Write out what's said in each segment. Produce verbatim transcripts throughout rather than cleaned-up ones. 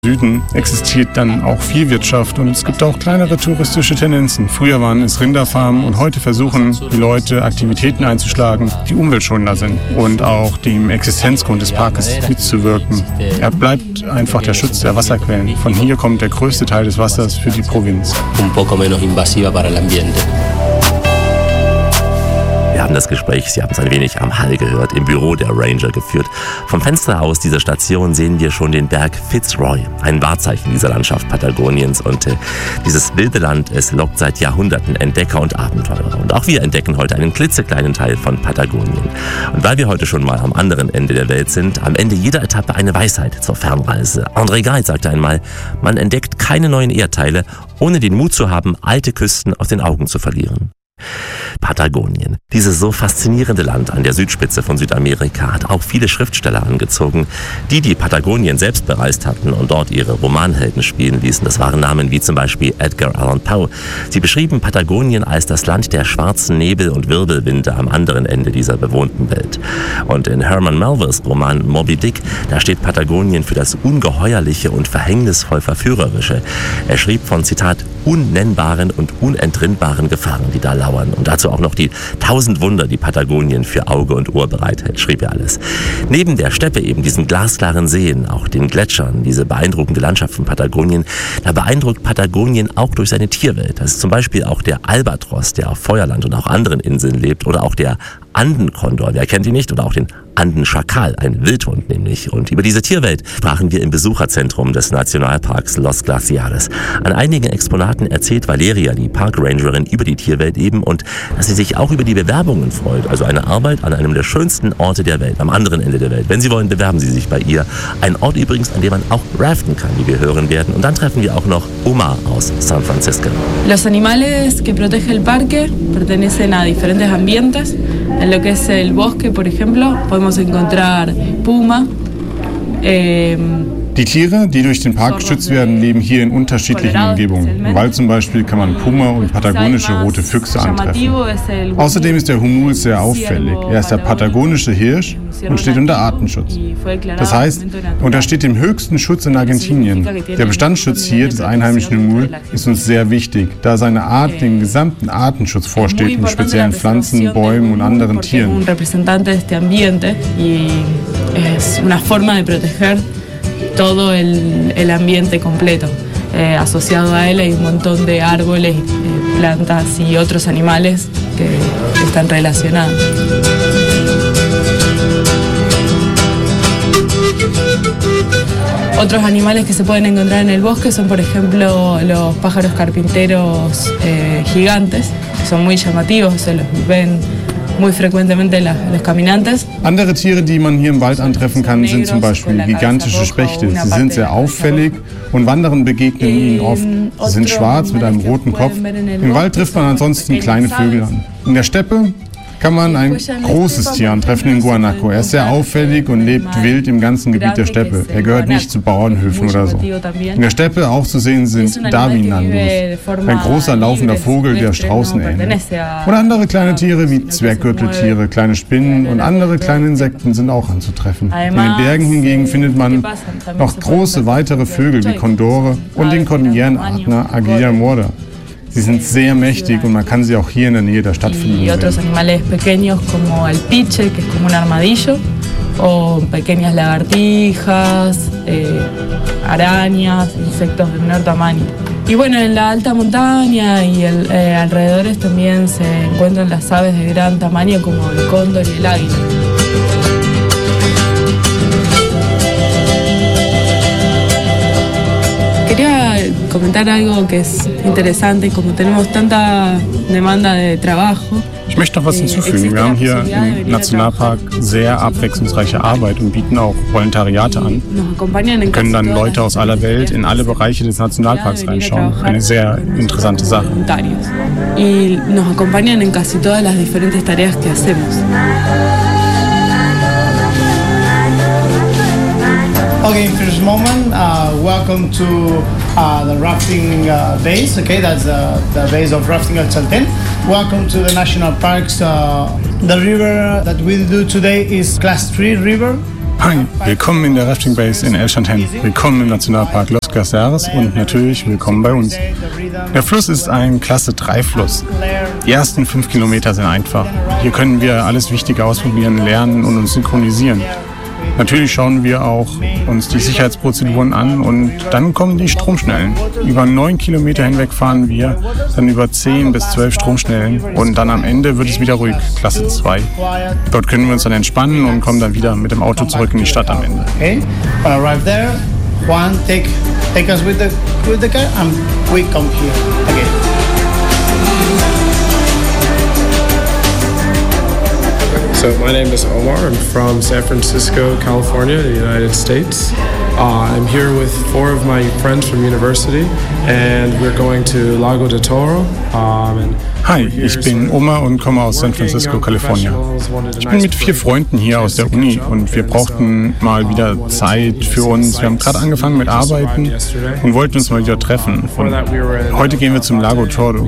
Süden existiert dann auch Viehwirtschaft und es gibt auch kleinere touristische Tendenzen. Früher waren es Rinderfarmen und heute versuchen die Leute Aktivitäten einzuschlagen, die umweltschonender sind und auch dem Existenzgrund des Parkes mitzuwirken. Er bleibt einfach der Schutz der Wasserquellen. Von hier kommt der größte Teil des Wassers für die Provinz. Un poco menos invasiva para el ambiente. Wir haben das Gespräch, Sie haben es ein wenig am Hall gehört, im Büro der Ranger geführt. Vom Fenster aus dieser Station sehen wir schon den Berg Fitzroy, ein Wahrzeichen dieser Landschaft Patagoniens. Und äh, dieses wilde Land, es lockt seit Jahrhunderten Entdecker und Abenteurer. Und auch wir entdecken heute einen klitzekleinen Teil von Patagonien. Und weil wir heute schon mal am anderen Ende der Welt sind, am Ende jeder Etappe eine Weisheit zur Fernreise. André Gide sagte einmal, man entdeckt keine neuen Erdteile, ohne den Mut zu haben, alte Küsten aus den Augen zu verlieren. Patagonien. Dieses so faszinierende Land an der Südspitze von Südamerika hat auch viele Schriftsteller angezogen, die die Patagonien selbst bereist hatten und dort ihre Romanhelden spielen ließen. Das waren Namen wie zum Beispiel Edgar Allan Poe. Sie beschrieben Patagonien als das Land der schwarzen Nebel und Wirbelwinde am anderen Ende dieser bewohnten Welt. Und in Herman Melvilles Roman Moby Dick, da steht Patagonien für das Ungeheuerliche und verhängnisvoll Verführerische. Er schrieb von, Zitat, unnennbaren und unentrinnbaren Gefahren, die da lauern. Und dazu auch noch die tausend Wunder, die Patagonien für Auge und Ohr bereithält, schrieb er alles. Neben der Steppe eben diesen glasklaren Seen, auch den Gletschern, diese beeindruckende Landschaft von Patagonien, da beeindruckt Patagonien auch durch seine Tierwelt. Das ist zum Beispiel auch der Albatros, der auf Feuerland und auch anderen Inseln lebt, oder auch der Andenkondor, wer kennt ihn nicht, oder auch den Andenschakal, ein Wildhund nämlich. Und über diese Tierwelt sprachen wir im Besucherzentrum des Nationalparks Los Glaciares. An einigen Exponaten erzählt Valeria, die Parkrangerin, über die Tierwelt eben und dass sie sich auch über die Bewerbungen freut. Also eine Arbeit an einem der schönsten Orte der Welt, am anderen Ende der Welt. Wenn Sie wollen, bewerben Sie sich bei ihr. Ein Ort übrigens, an dem man auch raften kann, wie wir hören werden. Und dann treffen wir auch noch Omar aus San Francisco. Los animales que protege el parque pertenecen a diferentes ambientes. En lo que es el bosque, por ejemplo, podemos encontrar puma. Eh, Die Tiere, die durch den Park geschützt werden, leben hier in unterschiedlichen Umgebungen. Im Wald zum Beispiel kann man Puma und patagonische rote Füchse antreffen. Außerdem ist der Humul sehr auffällig. Er ist der patagonische Hirsch und steht unter Artenschutz. Das heißt, er untersteht dem höchsten Schutz in Argentinien. Der Bestandsschutz hier des einheimischen Humul ist uns sehr wichtig, da seine Art den gesamten Artenschutz vorsteht, mit speziellen Pflanzen, Bäumen und anderen Tieren. Todo el, el ambiente completo. Eh, asociado a él hay un montón de árboles, eh, plantas y otros animales que están relacionados. Otros animales que se pueden encontrar en el bosque son, por ejemplo, los pájaros carpinteros eh, gigantes, que son muy llamativos, se los ven muy frecuentemente los caminantes. Andere Tiere, die man hier im Wald antreffen kann, sind zum Beispiel gigantische Spechte. Sie sind sehr auffällig und Wanderern begegnen ihnen oft. Sie sind schwarz mit einem roten Kopf. Im Wald trifft man ansonsten kleine Vögel an. In der Steppe kann man ein großes Tier antreffen in Guanaco. Er ist sehr auffällig und lebt wild im ganzen Gebiet der Steppe. Er gehört nicht zu Bauernhöfen oder so. In der Steppe auch zu sehen sind Darwin-Nandus, ein großer laufender Vogel, der Straußen ähnelt. Und andere kleine Tiere wie Zwerggürteltiere, kleine Spinnen und andere kleine Insekten sind auch anzutreffen. In den Bergen hingegen findet man noch große weitere Vögel wie Kondore und den Kordillerenadler Aguilla morda. Sie sind sehr mächtig und man kann sie auch hier in der Nähe der Stadt finden. Y otros animales pequeños como el piche, que es como un armadillo, o pequeñas lagartijas, eh, arañas, insectos de menor tamaño. Y bueno, en la alta montaña y el, eh, alrededores también se encuentran las aves de gran tamaño como el cóndor y el águila. Quería comentar algo que es interesante, como tenemos tanta demanda de trabajo. Ich möchte noch was hinzufügen. Wir haben hier im Nationalpark sehr abwechslungsreiche Arbeit und bieten auch Volontariate an. Wir können dann Leute aus aller Welt in alle Bereiche des Nationalparks reinschauen. Eine sehr interessante Sache. Y nos acompañan en casi todas las diferentes tareas que hacemos. Okay, first moment, uh, welcome to uh, the rafting uh, base. Okay, that's uh, the base of Rafting El Chaltén. Welcome to the national parks. Uh, the river that we do today is Class three river. Hi, willkommen in der Rafting Base in El Chaltén, willkommen im Nationalpark Los Glaciares und natürlich willkommen bei uns. Der Fluss ist ein Klasse drei Fluss. Die ersten fünf Kilometer sind einfach. Hier können wir alles Wichtige ausprobieren, lernen und uns synchronisieren. Natürlich schauen wir auch uns die Sicherheitsprozeduren an und dann kommen die Stromschnellen. Über neun Kilometer hinweg fahren wir, dann über zehn bis zwölf Stromschnellen und dann am Ende wird es wieder ruhig, Klasse zwei. Dort können wir uns dann entspannen und kommen dann wieder mit dem Auto zurück in die Stadt am Ende. Okay, when I arrive there, Juan take take us with the with the car and we come here again. So my name is Omar. I'm from San Francisco, California, the United States. Uh, I'm here with four of my friends from university, and we're going to Lago de Toro. Um, and Hi, ich bin Omar und komme aus San Francisco, Kalifornien. Ich bin mit vier Freunden hier aus der Uni und wir brauchten mal wieder Zeit für uns. Wir haben gerade angefangen mit Arbeiten und wollten uns mal wieder treffen. Und heute gehen wir zum Lago Toro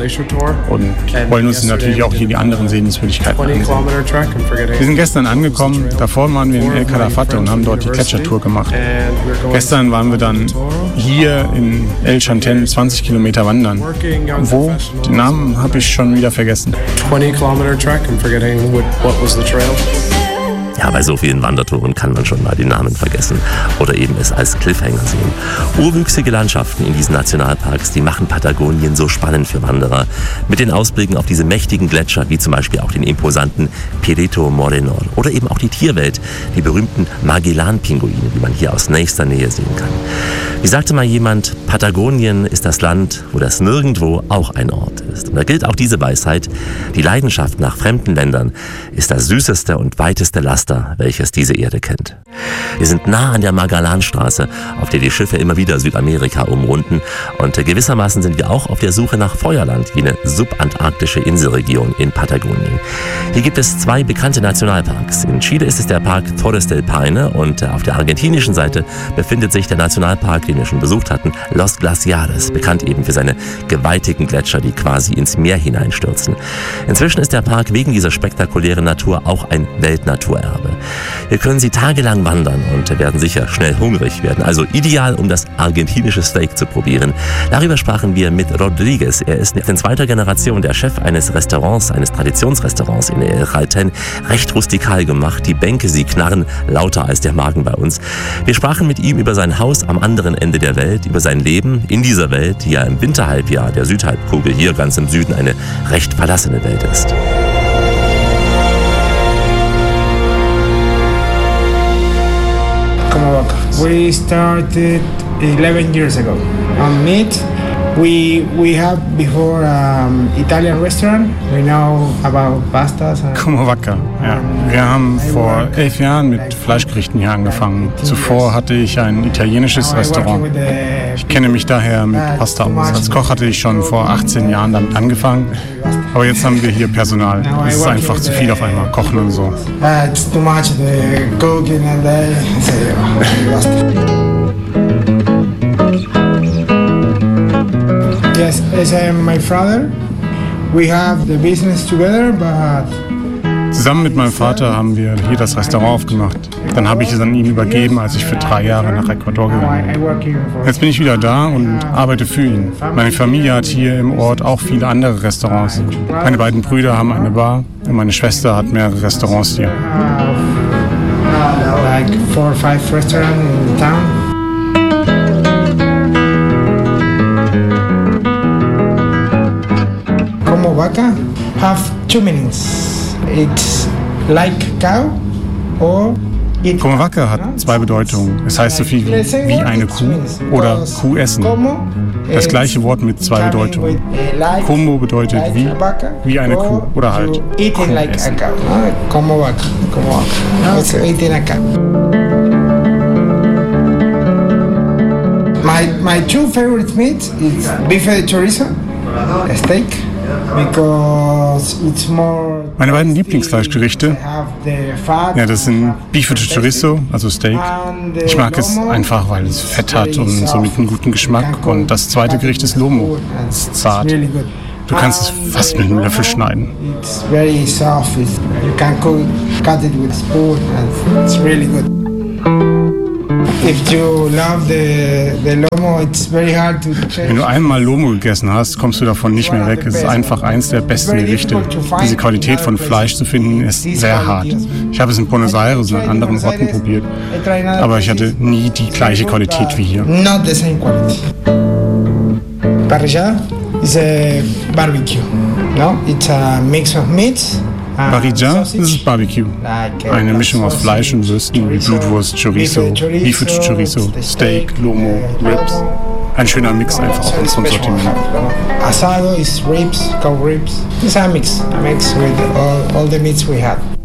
und wollen uns natürlich auch hier die anderen Sehenswürdigkeiten ansehen. Wir sind gestern angekommen, davor waren wir in El Calafate und haben dort die Gletschertour gemacht. Gestern waren wir dann hier in El Chaltén zwanzig Kilometer wandern. Wo? Den Namen habe ich schon wieder vergessen. twenty kilometer trek. I'm forgetting what, what was the trail. Ja, bei so vielen Wandertouren kann man schon mal den Namen vergessen oder eben es als Cliffhanger sehen. Urwüchsige Landschaften in diesen Nationalparks, die machen Patagonien so spannend für Wanderer. Mit den Ausblicken auf diese mächtigen Gletscher, wie zum Beispiel auch den imposanten Perito Moreno oder eben auch die Tierwelt, die berühmten Magellan-Pinguine, die man hier aus nächster Nähe sehen kann. Wie sagte mal jemand, Patagonien ist das Land, wo das Nirgendwo auch ein Ort ist. Und da gilt auch diese Weisheit, die Leidenschaft nach fremden Ländern ist das süßeste und weiteste Laster, welches diese Erde kennt. Wir sind nah an der Magellanstraße, auf der die Schiffe immer wieder Südamerika umrunden und gewissermaßen sind wir auch auf der Suche nach Feuerland, jene subantarktische Inselregion in Patagonien. Hier gibt es zwei bekannte Nationalparks. In Chile ist es der Park Torres del Paine und auf der argentinischen Seite befindet sich der Nationalpark, den wir schon besucht hatten, Los Glaciares, bekannt eben für seine gewaltigen Gletscher, die quasi ins Meer hineinstürzen. Inzwischen ist der Park wegen dieser spektakulären Natur auch ein Weltnaturerbe. Hier können Sie tagelang wandern und werden sicher schnell hungrig werden. Also ideal, um das argentinische Steak zu probieren. Darüber sprachen wir mit Rodriguez. Er ist in zweiter Generation der Chef eines Restaurants, eines Traditionsrestaurants in El Chaltén. Recht rustikal gemacht. Die Bänke, sie knarren lauter als der Magen bei uns. Wir sprachen mit ihm über sein Haus am anderen Ende der Welt, über sein Leben in dieser Welt, die ja im Winterhalbjahr der Südhalbkugel hier ganz im Süden eine recht verlassene Welt ist. We started eleven years ago. On meat, we we have before um, Italian restaurant. We know about pastas. Como Vaca, ja. Wir haben vor elf Jahren mit Fleischgerichten hier angefangen. Zuvor hatte ich ein italienisches Restaurant. Ich kenne mich daher mit Pasta aus. Als Koch hatte ich schon vor achtzehn Jahren damit angefangen. Aber jetzt haben wir hier Personal. Es ist einfach zu viel auf einmal, kochen und so. It's too much the cooking and the yes, as I am my father, we have the business together, but zusammen mit meinem Vater haben wir hier das Restaurant aufgemacht. Dann habe ich es an ihn übergeben, als ich für drei Jahre nach Ecuador gegangen bin. Jetzt bin ich wieder da und arbeite für ihn. Meine Familie hat hier im Ort auch viele andere Restaurants. Meine beiden Brüder haben eine Bar und meine Schwester hat mehrere Restaurants hier. Like four or five restaurants in town. Como Vaca have two meanings. It's like cow or it. Como Vaca hat zwei Bedeutungen. Es heißt so viel wie, wie eine Kuh oder Kuh essen. Das gleiche Wort mit zwei Bedeutungen. Como bedeutet wie, wie eine Kuh oder halt Kuh essen. Como Vaca, como Vaca. It's eating a cow. My my two favorite meats is bife de chorizo, steak, because it's more. Meine beiden Lieblingsfleischgerichte, ja, das sind Bife de Chorizo, also Steak. Ich mag es einfach, weil es Fett hat und somit einen guten Geschmack. Und das zweite Gericht ist Lomo. Es ist zart. Du kannst es fast mit einem Löffel schneiden. It's very soft. You can cut it with a spoon and it's really good. If you love the, the lomo, it's very hard to change. Wenn du einmal Lomo gegessen hast, kommst du davon nicht mehr weg. Es ist einfach eins der besten Gerichte. Diese Qualität von Fleisch zu finden, ist sehr hart. Ich habe es in Buenos Aires und an anderen Orten probiert, aber ich hatte nie die gleiche Qualität wie hier. Not the same quality. Parrillada is a barbecue. No, it's a mix of meats. Parrilla, das ist Barbecue. Eine Mischung aus Fleisch und Würsten wie Blutwurst, Chorizo, Beefed Chorizo, Steak, Lomo, Ribs. Ein schöner Mix einfach auch in unserem Sortiment. Asado is ribs, cow ribs. It's a mix, a mix with all, all the meats we have.